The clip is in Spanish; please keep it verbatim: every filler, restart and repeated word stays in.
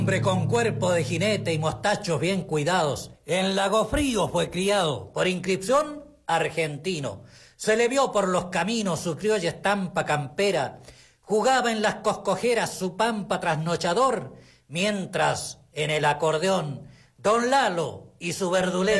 Hombre con cuerpo de jinete y mostachos bien cuidados, en Lago Frío fue criado, por inscripción argentino. Se le vio por los caminos su criolla estampa campera, jugaba en las coscojeras su pampa trasnochador, mientras en el acordeón Don Lalo y su verdulera